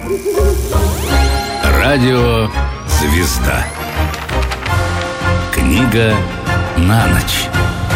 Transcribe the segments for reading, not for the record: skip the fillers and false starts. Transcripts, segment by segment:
Радио «Звезда». Книга на ночь.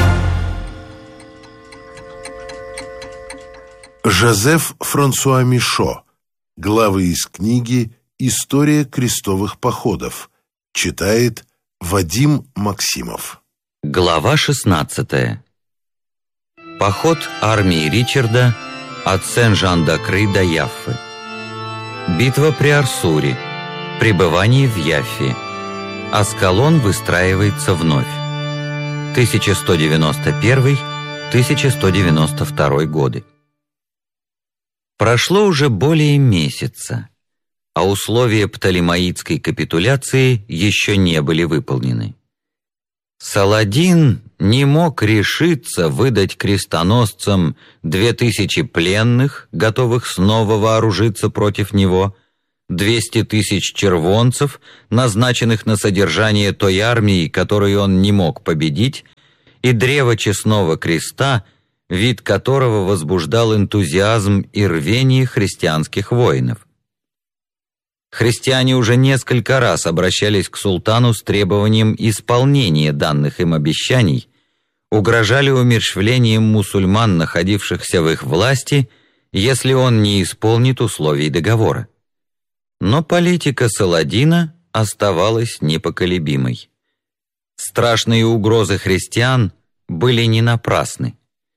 Жозеф Франсуа Мишо. Главы из книги «История крестовых походов». Читает Вадим Максимов. Глава 16. Поход армии Ричарда от Сен-Жан-д'Акры до Яффы. Битва при Арсуре. Пребывание в Яффе. Аскалон выстраивается вновь. 1191-1192 годы. Прошло уже более месяца, а условия Птолемаидской капитуляции еще не были выполнены. Саладин не мог решиться выдать крестоносцам 2000 пленных, готовых снова вооружиться против него, 200 тысяч червонцев, назначенных на содержание той армии, которую он не мог победить, и древо честного креста, вид которого возбуждал энтузиазм и рвение христианских воинов. Христиане уже несколько раз обращались к султану с требованием исполнения данных им обещаний, угрожали умерщвлением мусульман, находившихся в их власти, если он не исполнит условий договора. Но политика Саладина оставалась непоколебимой. Страшные угрозы христиан были не напрасны.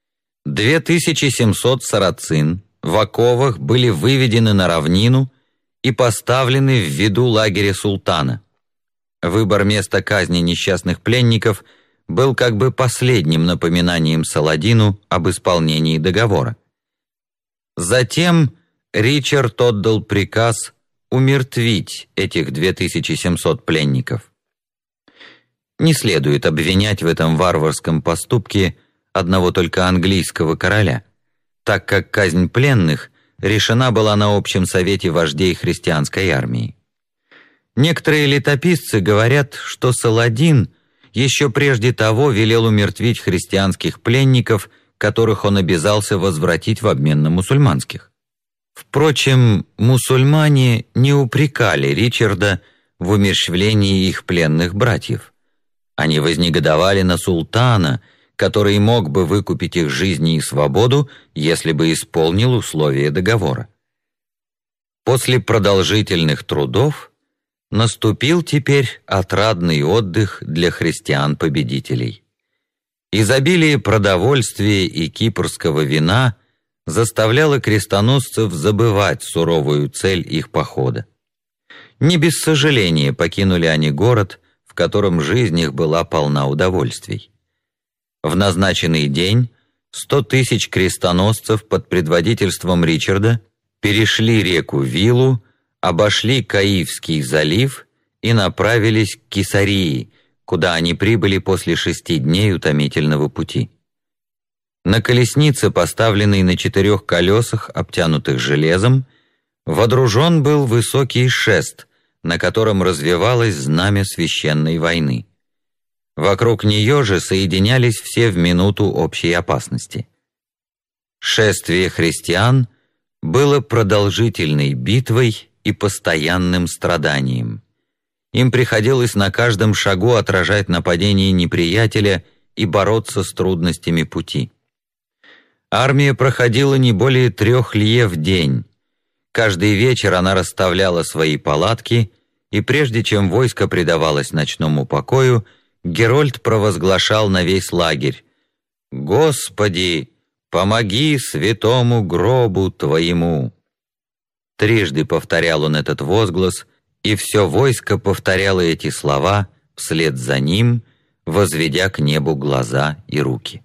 2700 сарацин в оковах были выведены на равнину и поставлены в виду лагеря султана. Выбор места казни несчастных пленников был как бы последним напоминанием Саладину об исполнении договора. Затем Ричард отдал приказ умертвить этих 2700 пленников. Не следует обвинять в этом варварском поступке одного только английского короля, так как казнь пленных решена была на общем совете вождей христианской армии. Некоторые летописцы говорят, что Саладин еще прежде того велел умертвить христианских пленников, которых он обязался возвратить в обмен на мусульманских. Впрочем, мусульмане не упрекали Ричарда в умерщвлении их пленных братьев. Они вознегодовали на султана, который мог бы выкупить их жизни и свободу, если бы исполнил условия договора. После продолжительных трудов наступил теперь отрадный отдых для христиан-победителей. Изобилие продовольствия и кипрского вина заставляло крестоносцев забывать суровую цель их похода. Не без сожаления покинули они город, в котором жизнь их была полна удовольствий. В назначенный день 100 тысяч крестоносцев под предводительством Ричарда перешли реку Вилу, обошли Каифский залив и направились к Кесарии, куда они прибыли после 6 дней утомительного пути. На колеснице, поставленной на 4 колесах, обтянутых железом, водружен был высокий шест, на котором развевалось знамя священной войны. Вокруг нее же соединялись все в минуту общей опасности. Шествие христиан было продолжительной битвой и постоянным страданием. Им приходилось на каждом шагу отражать нападение неприятеля и бороться с трудностями пути. Армия проходила не более 3 лье в день. Каждый вечер она расставляла свои палатки, и прежде чем войско предавалось ночному покою, Герольд провозглашал на весь лагерь: «Господи, помоги святому гробу Твоему!» Трижды повторял он этот возглас, и все войско повторяло эти слова вслед за ним, возведя к небу глаза и руки.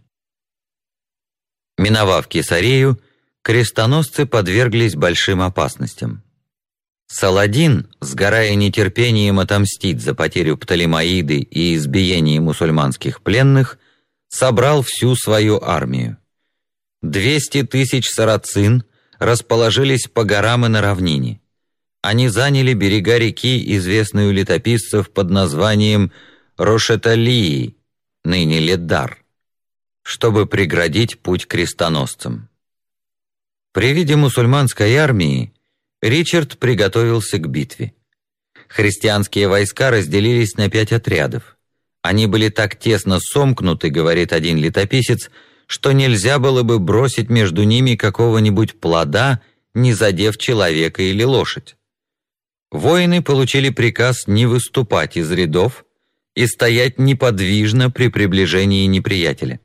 Миновав Кесарею, крестоносцы подверглись большим опасностям. Саладин, сгорая нетерпением отомстить за потерю Птолемаиды и избиение мусульманских пленных, собрал всю свою армию. 200 тысяч сарацин расположились по горам и на равнине. Они заняли берега реки, известной у летописцев под названием Рошеталии, ныне Ледар, чтобы преградить путь крестоносцам. При виде мусульманской армии Ричард приготовился к битве. Христианские войска разделились на 5 отрядов. Они были так тесно сомкнуты, говорит один летописец, что нельзя было бы бросить между ними какого-нибудь плода, не задев человека или лошадь. Воины получили приказ не выступать из рядов и стоять неподвижно при приближении неприятеля.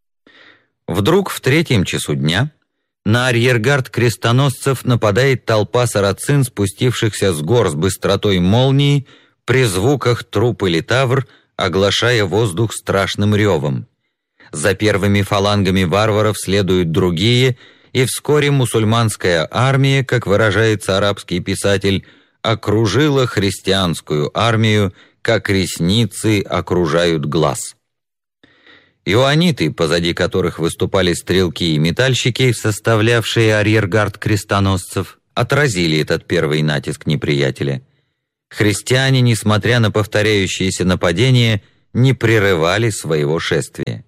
Вдруг в 3 часу дня на арьергард крестоносцев нападает толпа сарацин, спустившихся с гор с быстротой молнии, при звуках труб или тавр, оглашая воздух страшным ревом. За первыми фалангами варваров следуют другие, и вскоре мусульманская армия, как выражается арабский писатель, окружила христианскую армию, как ресницы окружают глаз. Иоанниты, позади которых выступали стрелки и метальщики, составлявшие арьергард крестоносцев, отразили этот первый натиск неприятеля. Христиане, несмотря на повторяющиеся нападения, не прерывали своего шествия.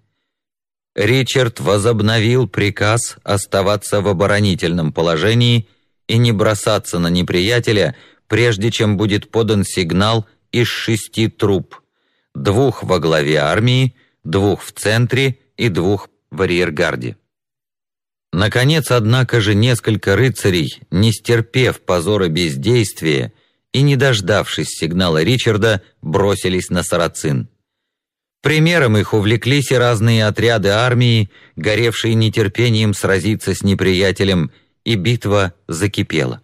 Ричард возобновил приказ оставаться в оборонительном положении и не бросаться на неприятеля, прежде чем будет подан сигнал из 6 труб, 2 во главе армии, 2 в центре и 2 в арьергарде. Наконец, однако же, несколько рыцарей, не стерпев позора бездействия и не дождавшись сигнала Ричарда, бросились на сарацин. Примером их увлеклись и разные отряды армии, горевшие нетерпением сразиться с неприятелем, и битва закипела.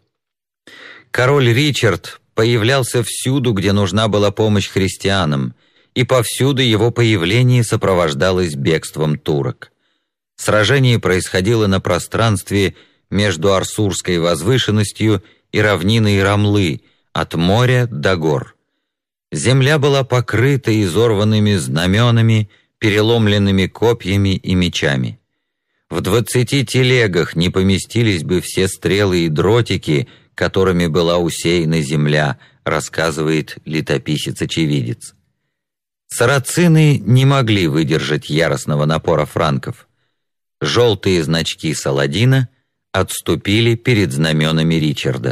Король Ричард появлялся всюду, где нужна была помощь христианам, и повсюду его появление сопровождалось бегством турок. Сражение происходило на пространстве между Арсурской возвышенностью и равниной Рамлы, от моря до гор. Земля была покрыта изорванными знаменами, переломленными копьями и мечами. В 20 телегах не поместились бы все стрелы и дротики, которыми была усеяна земля, рассказывает летописец-очевидец. Сарацины не могли выдержать яростного напора франков. Желтые значки Саладина отступили перед знаменами Ричарда.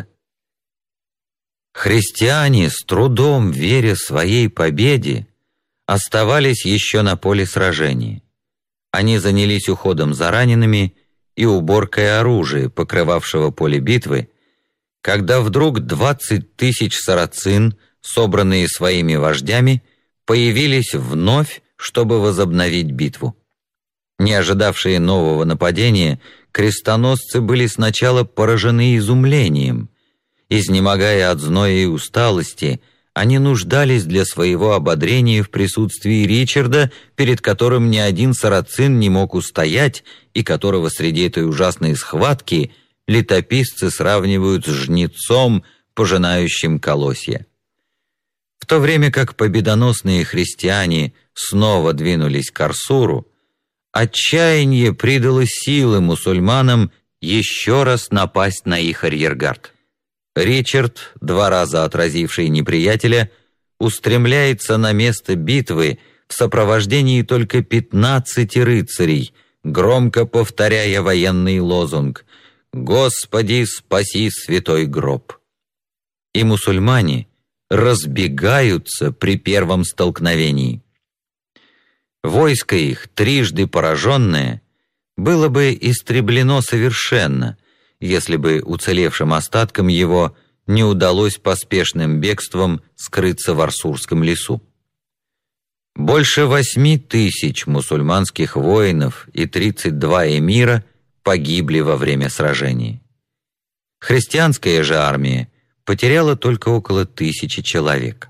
Христиане, с трудом веря своей победе, оставались еще на поле сражения. Они занялись уходом за ранеными и уборкой оружия, покрывавшего поле битвы, когда вдруг 20 000 сарацин, собранные своими вождями, появились вновь, чтобы возобновить битву. Не ожидавшие нового нападения, крестоносцы были сначала поражены изумлением. Изнемогая от зноя и усталости, они нуждались для своего ободрения в присутствии Ричарда, перед которым ни один сарацин не мог устоять, и которого среди этой ужасной схватки летописцы сравнивают с жнецом, пожинающим колосья. В то время как победоносные христиане снова двинулись к Арсуру, отчаяние придало силы мусульманам еще раз напасть на их арьергард. Ричард, 2 раза отразивший неприятеля, устремляется на место битвы в сопровождении только 15 рыцарей, громко повторяя военный лозунг «Господи, спаси святой гроб!». И мусульмане разбегаются при первом столкновении. Войско их, трижды пораженное, было бы истреблено совершенно, если бы уцелевшим остаткам его не удалось поспешным бегством скрыться в Арсурском лесу. Больше 8 000 мусульманских воинов и 32 эмира погибли во время сражений. Христианская же армия потеряла только около 1000 человек.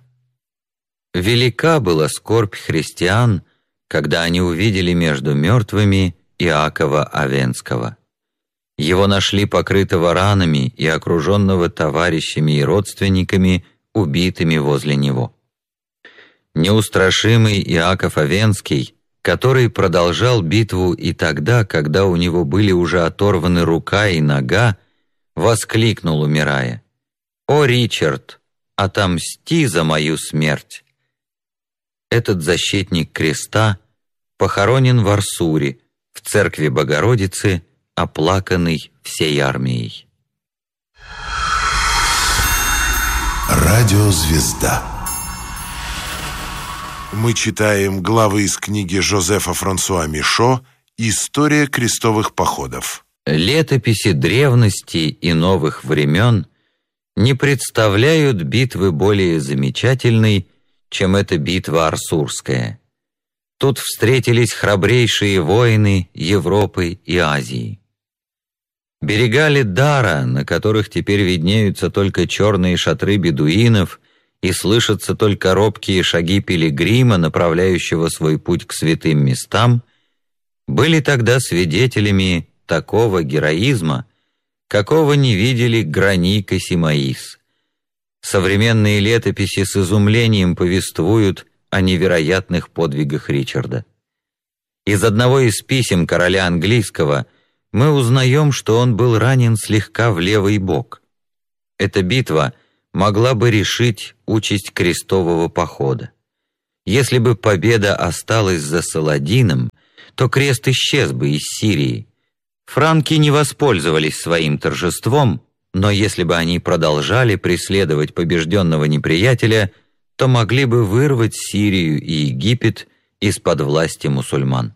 Велика была скорбь христиан, когда они увидели между мертвыми Иакова Авенского. Его нашли покрытого ранами и окруженного товарищами и родственниками, убитыми возле него. Неустрашимый Иаков Авенский, который продолжал битву и тогда, когда у него были уже оторваны рука и нога, воскликнул, умирая: «О, Ричард, отомсти за мою смерть!» Этот защитник креста похоронен в Арсуре, в церкви Богородицы, оплаканный всей армией. Радиозвезда. Мы читаем главы из книги Жозефа Франсуа Мишо «История крестовых походов». Летописи древности и новых времен не представляют битвы более замечательной, чем эта битва Арсурская. Тут встретились храбрейшие воины Европы и Азии. Берега Лидара, на которых теперь виднеются только черные шатры бедуинов и слышатся только робкие шаги пилигрима, направляющего свой путь к святым местам, были тогда свидетелями такого героизма, какого не видели Граник и Симаис. Современные летописи с изумлением повествуют о невероятных подвигах Ричарда. Из одного из писем короля английского мы узнаем, что он был ранен слегка в левый бок. Эта битва могла бы решить участь крестового похода. Если бы победа осталась за Саладином, то крест исчез бы из Сирии. Франки не воспользовались своим торжеством, но если бы они продолжали преследовать побежденного неприятеля, то могли бы вырвать Сирию и Египет из-под власти мусульман.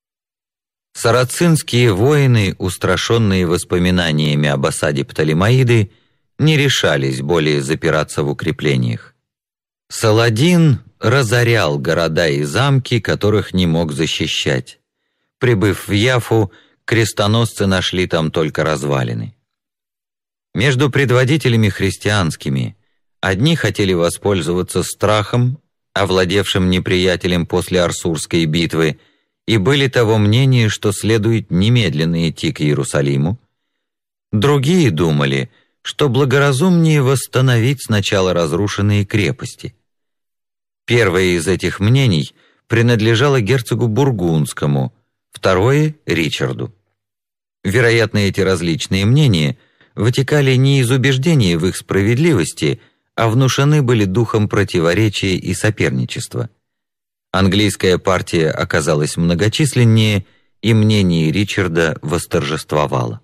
Сарацинские воины, устрашенные воспоминаниями об осаде Птолемаиды, не решались более запираться в укреплениях. Саладин разорял города и замки, которых не мог защищать. Прибыв в Яффу, крестоносцы нашли там только развалины. Между предводителями христианскими одни хотели воспользоваться страхом, овладевшим неприятелем после Арсурской битвы, и были того мнения, что следует немедленно идти к Иерусалиму. Другие думали, что благоразумнее восстановить сначала разрушенные крепости. Первое из этих мнений принадлежало герцогу Бургундскому, второе — Ричарду. Вероятно, эти различные мнения вытекали не из убеждения в их справедливости, а внушены были духом противоречия и соперничества. Английская партия оказалась многочисленнее, и мнение Ричарда восторжествовало.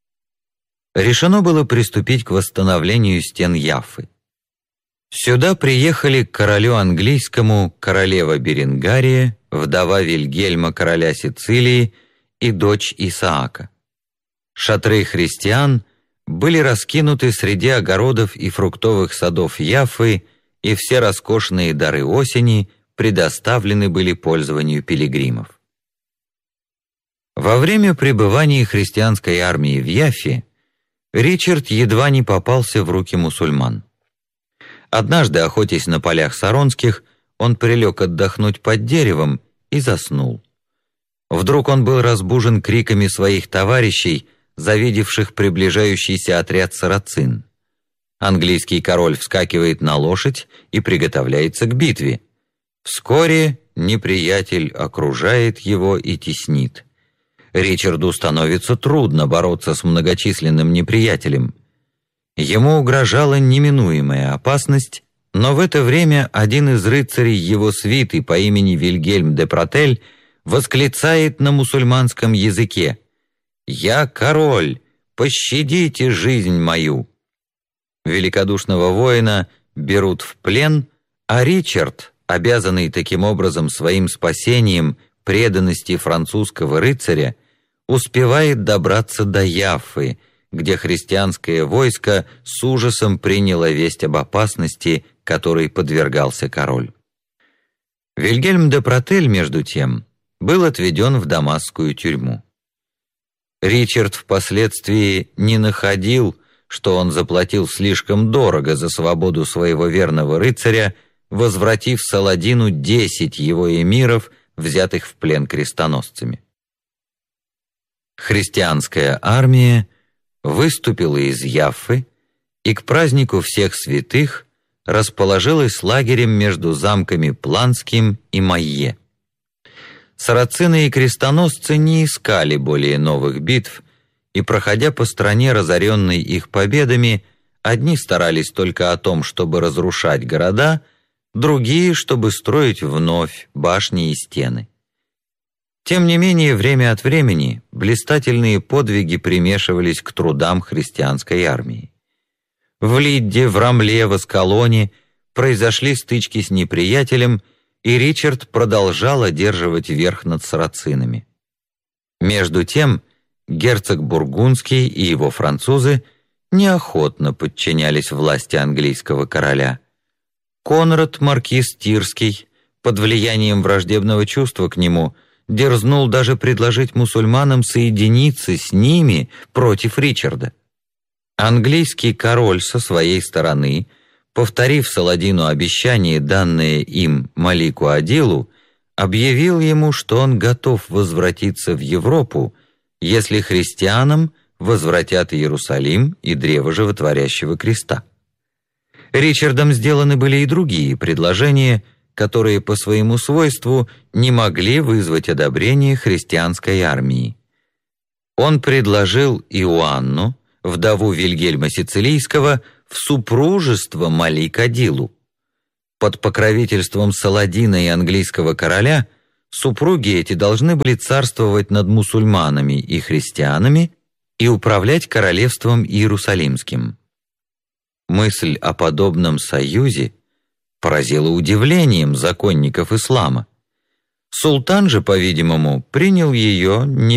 Решено было приступить к восстановлению стен Яффы. Сюда приехали к королю английскому королева Беренгария, вдова Вильгельма, короля Сицилии, и дочь Исаака. Шатры христиан были раскинуты среди огородов и фруктовых садов Яффы, и все роскошные дары осени предоставлены были пользованию пилигримов. Во время пребывания христианской армии в Яффе Ричард едва не попался в руки мусульман. Однажды, охотясь на полях Саронских, он прилег отдохнуть под деревом и заснул. Вдруг он был разбужен криками своих товарищей, завидевших приближающийся отряд сарацин. Английский король вскакивает на лошадь и приготовляется к битве. Вскоре неприятель окружает его и теснит. Ричарду становится трудно бороться с многочисленным неприятелем. Ему угрожала неминуемая опасность, но в это время один из рыцарей его свиты по имени Вильгельм де Протель восклицает на мусульманском языке: «Я король, пощадите жизнь мою!» Великодушного воина берут в плен, а Ричард, обязанный таким образом своим спасением преданности французского рыцаря, успевает добраться до Яффы, где христианское войско с ужасом приняло весть об опасности, которой подвергался король. Вильгельм де Протель, между тем, был отведен в дамасскую тюрьму. Ричард впоследствии не находил, что он заплатил слишком дорого за свободу своего верного рыцаря, возвратив Саладину 10 его эмиров, взятых в плен крестоносцами. Христианская армия выступила из Яффы и к празднику всех святых расположилась лагерем между замками Планским и Майе. Сарацины и крестоносцы не искали более новых битв, и, проходя по стране, разоренной их победами, одни старались только о том, чтобы разрушать города, другие, чтобы строить вновь башни и стены. Тем не менее, время от времени блистательные подвиги примешивались к трудам христианской армии. В Лидде, в Рамле, в Аскалоне произошли стычки с неприятелем, и Ричард продолжал одерживать верх над сарацинами. Между тем, герцог Бургундский и его французы неохотно подчинялись власти английского короля. Конрад, маркиз Тирский, под влиянием враждебного чувства к нему, дерзнул даже предложить мусульманам соединиться с ними против Ричарда. Английский король со своей стороны, повторив Саладину обещание, данное им Малику Адилу, объявил ему, что он готов возвратиться в Европу, если христианам возвратят Иерусалим и древо животворящего креста. Ричардом сделаны были и другие предложения, которые по своему свойству не могли вызвать одобрение христианской армии. Он предложил Иоанну, вдову Вильгельма Сицилийского, в супружество Малик-Адилу. Под покровительством Саладина и английского короля супруги эти должны были царствовать над мусульманами и христианами и управлять королевством Иерусалимским. Мысль о подобном союзе поразила удивлением законников ислама. Султан же, по-видимому, принял ее не